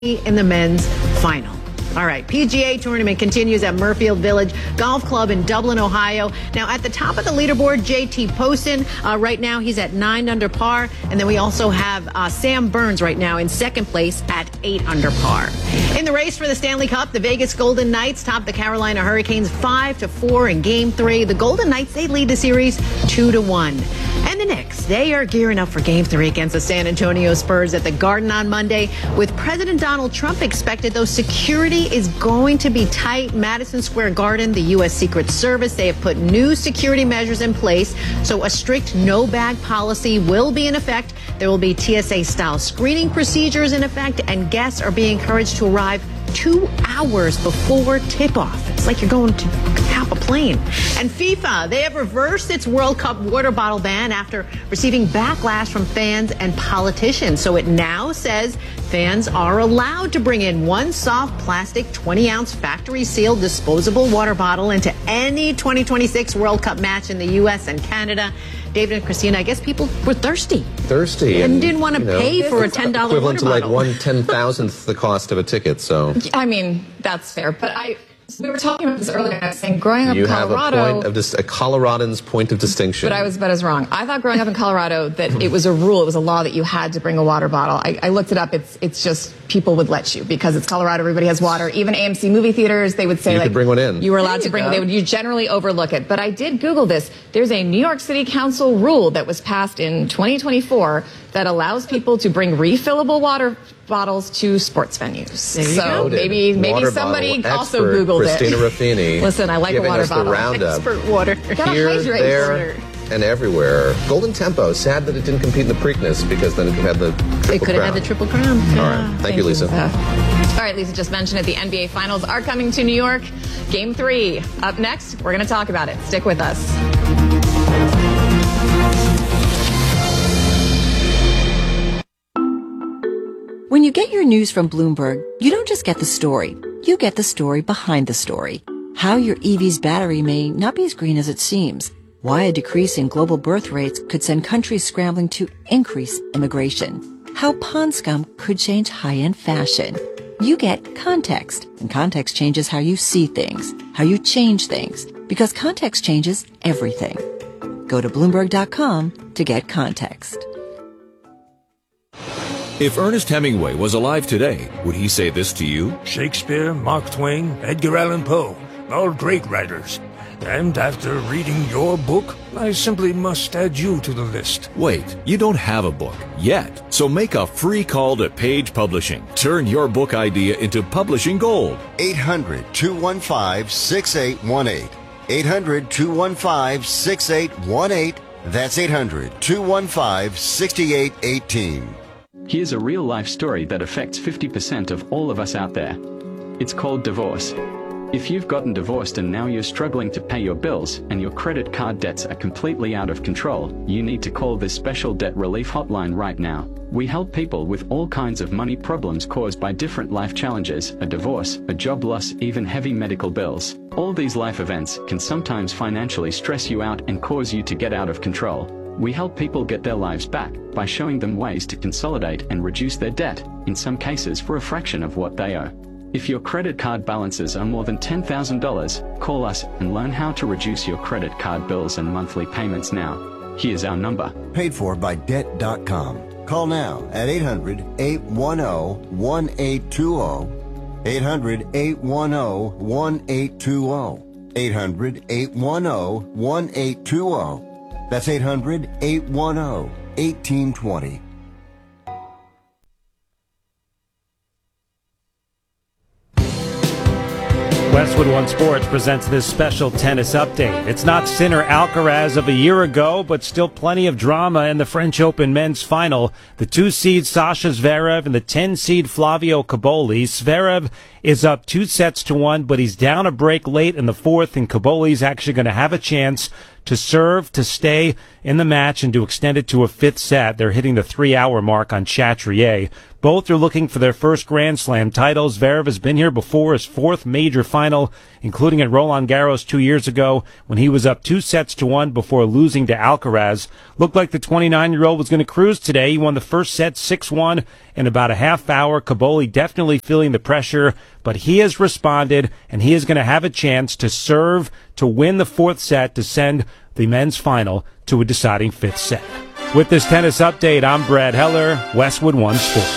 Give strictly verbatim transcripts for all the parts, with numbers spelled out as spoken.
in the men's final. All right, P G A tournament continues at Murfield Village Golf Club in Dublin, Ohio. Now, at the top of the leaderboard, J T Poston. Uh, right now, he's at nine under par. And then we also have uh, Sam Burns right now in second place at eight under par. In the race for the Stanley Cup, the Vegas Golden Knights top the Carolina Hurricanes five to four in Game three. The Golden Knights, they lead the series two to one. And the Knicks, they are gearing up for Game three against the San Antonio Spurs at the Garden on Monday. With President Donald Trump expected, though, security is going to be tight. Madison Square Garden, the U S Secret Service, they have put new security measures in place. So a strict no-bag policy will be in effect. There will be T S A-style screening procedures in effect, and guests are being encouraged to arrive two hours before tip-off. It's like you're going to hop a plane. And FIFA, they have reversed its World Cup water bottle ban after receiving backlash from fans and politicians. So it now says fans are allowed to bring in one soft plastic twenty ounce factory-sealed disposable water bottle into any twenty twenty-six World Cup match in the U S and Canada. David and Christina, I guess people were thirsty. Thirsty. And, and didn't want to pay know, for a ten dollar water bottle. Equivalent to like one ten-thousandth the cost of a ticket, so. I mean, that's fair. But I, we were talking about this earlier, and I was saying growing up in Colorado. You have a point of dis- a Coloradan's point of distinction. But I was about as wrong. I thought growing up in Colorado that it was a rule, it was a law that you had to bring a water bottle. I, I looked it up. It's it's just people would let you because it's Colorado. Everybody has water. Even A M C movie theaters, they would say you like could bring one in. You were allowed to bring. They would. You generally overlook it. But I did Google this. There's a New York City Council rule that was passed in twenty twenty-four that allows people to bring refillable water bottles to sports venues. So maybe maybe water somebody also expert, Googled Christina it. Ruffini. Listen, I like a water bottle. Expert water. Gotta Here, hydrate. there, and everywhere. Golden Tempo. Sad that it didn't compete in the Preakness because then it could have the triple It could have had the triple crown. All right. Thank, Thank you, Lisa. You, All right, Lisa just mentioned it. The N B A Finals are coming to New York. Game three. Up next, we're going to talk about it. Stick with us. When you get your news from Bloomberg, you don't just get the story. You get the story behind the story. How your E V's battery may not be as green as it seems. Why a decrease in global birth rates could send countries scrambling to increase immigration. How pond scum could change high-end fashion. You get context, and context changes how you see things, how you change things, because context changes everything. Go to Bloomberg dot com to get context. If Ernest Hemingway was alive today, would he say this to you? Shakespeare, Mark Twain, Edgar Allan Poe, all great writers. And after reading your book, I simply must add you to the list. Wait, you don't have a book yet. So make a free call to Page Publishing. Turn your book idea into publishing gold. eight hundred, two one five, six eight one eight. eight hundred, two one five, six eight one eight. That's eight hundred, two one five, six eight one eight. Here's a real-life story that affects fifty percent of all of us out there. It's called divorce. If you've gotten divorced and now you're struggling to pay your bills and your credit card debts are completely out of control, you need to call this special debt relief hotline right now. We help people with all kinds of money problems caused by different life challenges, a divorce, a job loss, even heavy medical bills. All these life events can sometimes financially stress you out and cause you to get out of control. We help people get their lives back by showing them ways to consolidate and reduce their debt, in some cases for a fraction of what they owe. If your credit card balances are more than ten thousand dollars, call us and learn how to reduce your credit card bills and monthly payments now. Here's our number. Paid for by debt dot com. Call now at eight hundred, eight one zero, one eight two zero. eight hundred, eight one zero, one eight two zero. eight hundred, eight one zero, one eight two zero. That's eight hundred, eight one zero, one eight two zero. Westwood One Sports presents this special tennis update. It's not Sinner Alcaraz of a year ago, but still plenty of drama in the French Open men's final. The two-seed Sasha Zverev and the ten-seed Flavio Cobolli. Zverev is up two sets to one, but he's down a break late in the fourth, and Cobolli's actually going to have a chance to serve, to stay in the match, and to extend it to a fifth set. They're hitting the three-hour mark on Chatrier. Both are looking for their first Grand Slam titles. Zverev has been here before, his fourth major final, including at Roland Garros two years ago when he was up two sets to one before losing to Alcaraz. Looked like the twenty-nine-year-old was going to cruise today. He won the first set six one in about a half hour. Caboli definitely feeling the pressure, but he has responded, and he is going to have a chance to serve to win the fourth set to send the men's final to a deciding fifth set. With this tennis update, I'm Brad Heller, Westwood One Sports.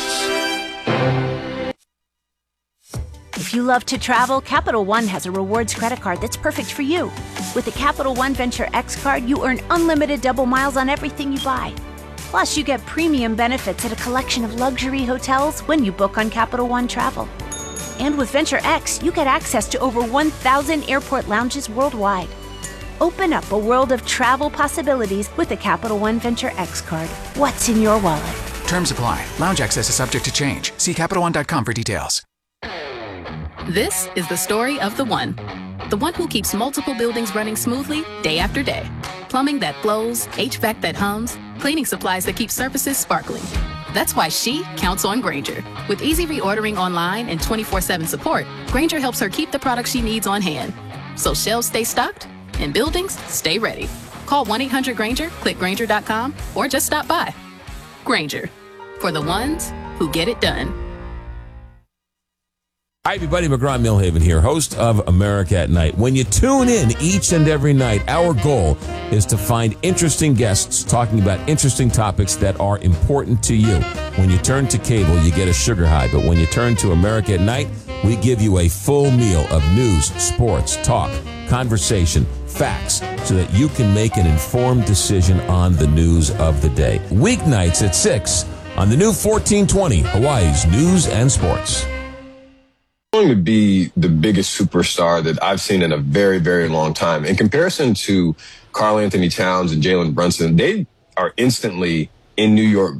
If you love to travel, Capital One has a rewards credit card that's perfect for you. With the Capital One Venture X card, you earn unlimited double miles on everything you buy. Plus, you get premium benefits at a collection of luxury hotels when you book on Capital One Travel. And with Venture X, you get access to over one thousand airport lounges worldwide. Open up a world of travel possibilities with the Capital One Venture X card. What's in your wallet? Terms apply. Lounge access is subject to change. See Capital One dot com for details. This is the story of the one. The one who keeps multiple buildings running smoothly day after day. Plumbing that flows, H V A C that hums, cleaning supplies that keep surfaces sparkling. That's why she counts on Grainger. With easy reordering online and twenty-four seven support, Grainger helps her keep the products she needs on hand. So shelves stay stocked and buildings stay ready. Call one eight hundred Grainger, click Grainger dot com, or just stop by. Grainger, for the ones who get it done. Hi, everybody. McGraw Millhaven here, host of America at Night. When you tune in each and every night, our goal is to find interesting guests talking about interesting topics that are important to you. When you turn to cable, you get a sugar high. But when you turn to America at Night, we give you a full meal of news, sports, talk, conversation, facts, so that you can make an informed decision on the news of the day. Weeknights at six on the new fourteen twenty, Hawaii's News and Sports. Going to be the biggest superstar that I've seen in a very, very long time. In comparison to Karl Anthony Towns and Jalen Brunson, they are instantly in New York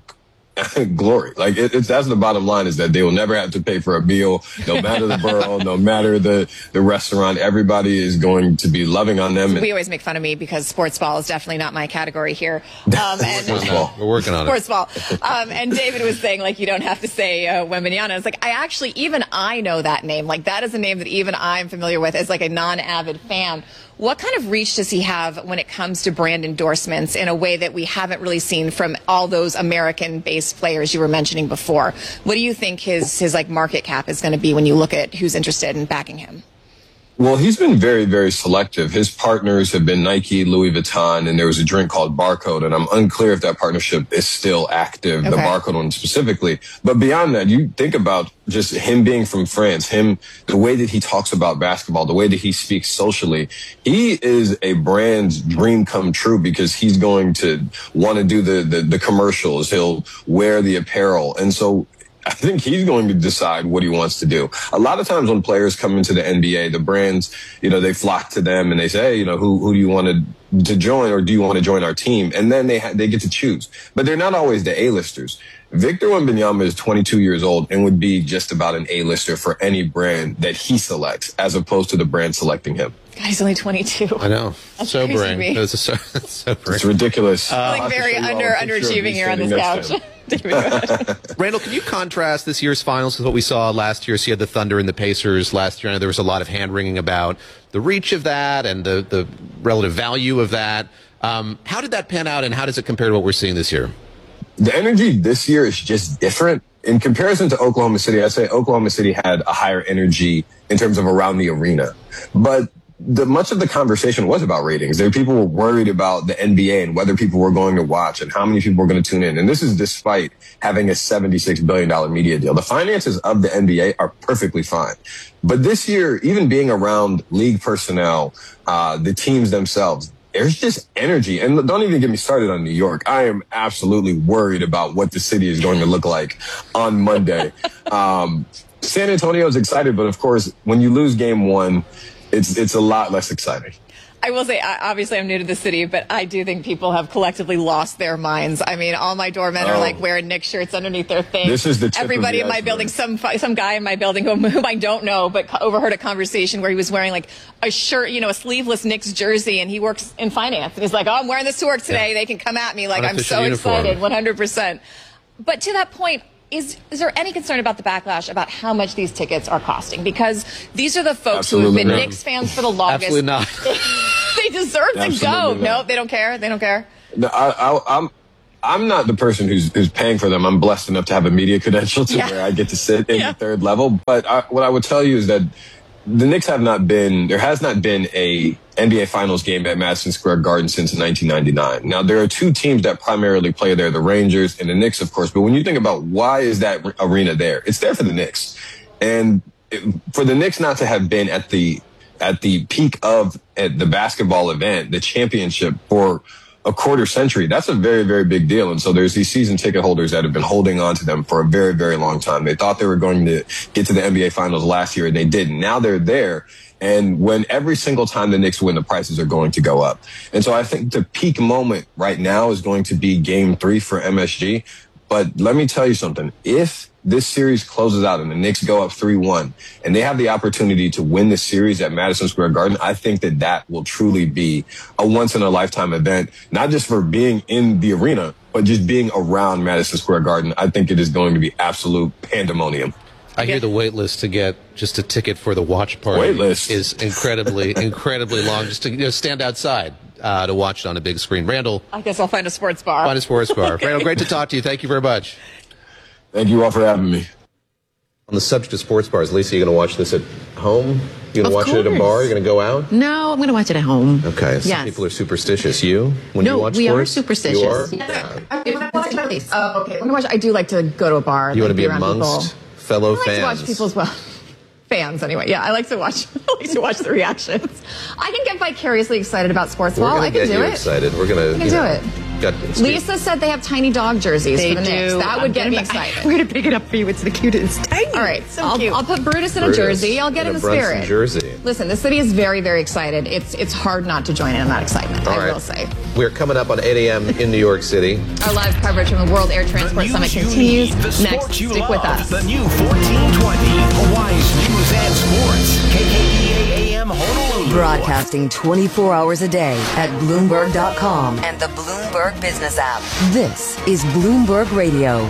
glory. Like it, it's that's the bottom line, is that they will never have to pay for a meal, no matter the borough, no matter the the restaurant. Everybody is going to be loving on them. We always make fun of me because sports ball is definitely not my category here. Um, and sports ball. We're working on sports it. Ball. Um, and David was saying, like, you don't have to say uh, Wembanyama. It's like, I actually, even I know that name. Like, that is a name that even I'm familiar with as like a non-avid fan. What kind of reach does he have when it comes to brand endorsements in a way that we haven't really seen from all those American-based players you were mentioning before? What do you think his, his like market cap is going to be when you look at who's interested in backing him? Well, he's been very, very selective. His partners have been Nike, Louis Vuitton, and there was a drink called Barcode, and I'm unclear if that partnership is still active, okay. The Barcode one specifically. But beyond that, you think about just him being from France, him, the way that he talks about basketball, the way that he speaks socially. He is a brand's dream come true because he's going to want to do the, the, the commercials. He'll wear the apparel. And so I think he's going to decide what he wants to do. A lot of times when players come into the N B A, the brands, you know, they flock to them and they say, hey, you know, who, who do you want to, to join, or do you want to join our team? And then they ha- they get to choose. But they're not always the A-listers. Victor Wembanyama is twenty-two years old and would be just about an A-lister for any brand that he selects, as opposed to the brand selecting him. God, he's only twenty-two. I know. That's Sobering. crazy to me. It's, so, it's sobering. It's ridiculous. Uh, like very under underachieving here on this couch. Randall, can you contrast this year's finals with what we saw last year? So you had the Thunder and the Pacers last year. I know there was a lot of hand-wringing about the reach of that and the, the relative value of that. Um, how did that pan out, and how does it compare to what we're seeing this year? The energy this year is just different. In comparison to Oklahoma City, I'd say Oklahoma City had a higher energy in terms of around the arena. But the much of the conversation was about ratings. There were people were worried about the N B A and whether people were going to watch and how many people were going to tune in. And this is despite having a seventy-six billion dollars media deal. The finances of the N B A are perfectly fine. But this year, even being around league personnel, uh, the teams themselves, there's just energy. And don't even get me started on New York. I am absolutely worried about what the city is going to look like on Monday. um, San Antonio is excited, but of course, when you lose game one, it's it's a lot less exciting. I will say, obviously, I'm new to the city, but I do think people have collectively lost their minds. I mean, all my doormen oh. are like wearing Knicks shirts underneath their thing. This is the tip Everybody of the in my iceberg. building, some some guy in my building whom, whom I don't know, but overheard a conversation where he was wearing like a shirt, you know, a sleeveless Knicks jersey, and he works in finance. And he's like, oh, I'm wearing this to work today. Yeah. They can come at me. Like, I'm so uniform. excited, one hundred percent. But to that point, Is, is there any concern about the backlash about how much these tickets are costing? Because these are the folks Absolutely who have been not. Knicks fans for the longest. Absolutely not. They deserve to Absolutely go. not. No, they don't care. They don't care. No, I, I, I'm I'm not the person who's who's paying for them. I'm blessed enough to have a media credential to yeah. where I get to sit in yeah. the third level. But I, what I would tell you is that the Knicks have not been, there has not been a N B A Finals game at Madison Square Garden since nineteen ninety-nine. Now, there are two teams that primarily play there, the Rangers and the Knicks, of course. But when you think about why is that arena there, it's there for the Knicks. And it, for the Knicks not to have been at the at the peak of at the basketball event, the championship for a quarter century, that's a very, very big deal. And so there's these season ticket holders that have been holding on to them for a very, very long time. They thought they were going to get to the N B A Finals last year, and they didn't. Now they're there. And when every single time the Knicks win, the prices are going to go up. And so I think the peak moment right now is going to be game three for M S G. But let me tell you something. If this series closes out and the Knicks go up three one and they have the opportunity to win the series at Madison Square Garden, I think that that will truly be a once-in-a-lifetime event, not just for being in the arena, but just being around Madison Square Garden. I think it is going to be absolute pandemonium. I hear the wait list to get just a ticket for the watch party wait list. is incredibly, incredibly long just to you know, stand outside uh, to watch it on a big screen. Randall. I guess I'll find a sports bar. Find a sports bar. Okay. Randall, great to talk to you. Thank you very much. Thank you all for having me. On the subject of sports bars, Lisa, you going to watch this at home? You going to watch course. it at a bar? You going to go out? No, I'm going to watch it at home. Okay. Some yes. people are superstitious. You? When no, you watch we sports? are superstitious. You are? Yeah. Oh, okay. When I watch, I do like to go to a bar. You want to be around amongst people. fellow I like fans? to watch people as well. Fans, anyway. Yeah, I like to watch. I like to watch the reactions. I can get vicariously excited about sports ball. I can get do you it. Excited. We're gonna. I can you do know, it. Got, Lisa said they have tiny dog jerseys they for the do. Knicks. That would I'm get me gonna, excited. We're going to pick it up for you. It's the cutest. It's tiny. All right. So I'll, cute. I'll put Brutus in Brutus a jersey. I'll get in in a the Brunson spirit. jersey. Listen, the city is very, very excited. It's it's hard not to join in on that excitement, All I right. will say. We're coming up on eight a.m. in New York City. Our live coverage from the World Air Transport Summit continues. Next, stick love. with us. The new fourteen twenty Hawaii's News and Sports. K K D A A M Honolulu. Broadcasting twenty-four hours a day at Bloomberg dot com and the Bloomberg Business app. This is Bloomberg Radio.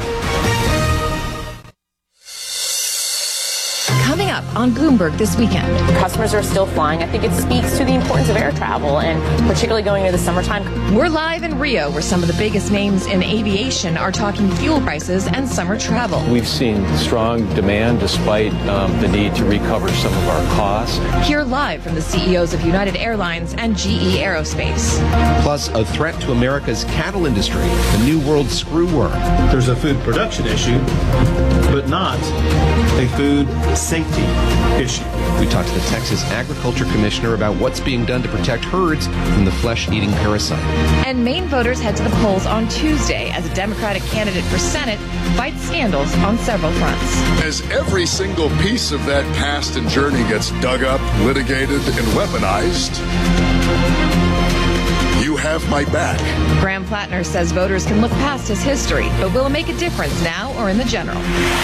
Coming up on Bloomberg this weekend. Customers are still flying. I think it speaks to the importance of air travel, and particularly going into the summertime. We're live in Rio, where some of the biggest names in aviation are talking fuel prices and summer travel. We've seen strong demand despite um, the need to recover some of our costs. Hear live from the C E Os of United Airlines and G E Aerospace. Plus, a threat to America's cattle industry, the New World screwworm. There's a food production issue, but not a food safety issue. We talked to the Texas Agriculture Commissioner about what's being done to protect herds from the flesh-eating parasite. And Maine voters head to the polls on Tuesday as a Democratic candidate for Senate fights scandals on several fronts. As every single piece of that past and journey gets dug up, litigated, and weaponized, you have my back. Graham Plattner says voters can look past his history, but will it make a difference now or in the general?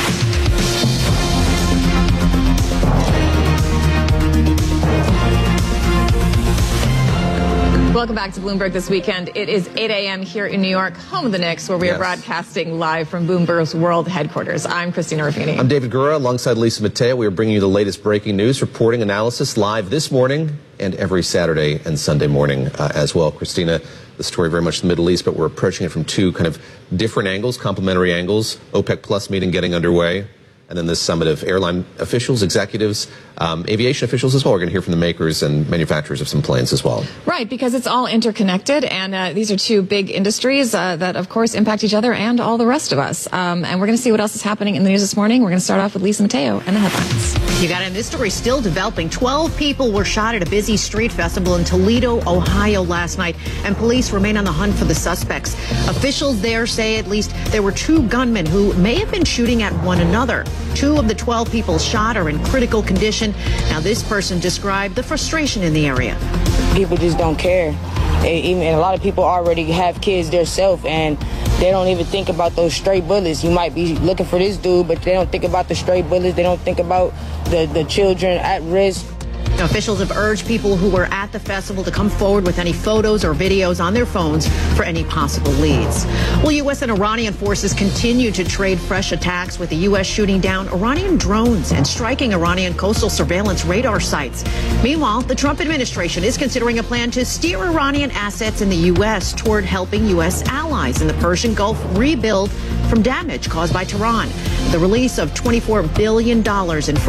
Welcome back to Bloomberg This Weekend. It is eight a.m. here in New York, home of the Knicks, where we yes. are broadcasting live from Bloomberg's World Headquarters. I'm Christina Ruffini. I'm David Gura, alongside Lisa Mateo. We are bringing you the latest breaking news, reporting, analysis live this morning and every Saturday and Sunday morning uh, as well. Christina, the story very much the Middle East, but we're approaching it from two kind of different angles, complementary angles. OPEC Plus meeting getting underway. And then this summit of airline officials, executives, um, aviation officials as well. We're going to hear from the makers and manufacturers of some planes as well. Right, because it's all interconnected. And uh, these are two big industries uh, that, of course, impact each other and all the rest of us. Um, and we're going to see what else is happening in the news this morning. We're going to start off with Lisa Mateo and the headlines. You got it. This story still developing. Twelve people were shot at a busy street festival in Toledo, Ohio last night. And police remain on the hunt for the suspects. Officials there say at least there were two gunmen who may have been shooting at one another. Two of the twelve people shot are in critical condition. Washington. Now, this person described the frustration in the area. People just don't care. Even, and a lot of people already have kids themselves, and they don't even think about those stray bullets. You might be looking for this dude, but they don't think about the stray bullets. They don't think about the, the children at risk. Now, officials have urged people who were at the festival to come forward with any photos or videos on their phones for any possible leads. Well, U S and Iranian forces continue to trade fresh attacks, with the U S shooting down Iranian drones and striking Iranian coastal surveillance radar sites. Meanwhile, the Trump administration is considering a plan to steer Iranian assets in the U S toward helping U S allies in the Persian Gulf rebuild from damage caused by Tehran. The release of twenty-four billion dollars in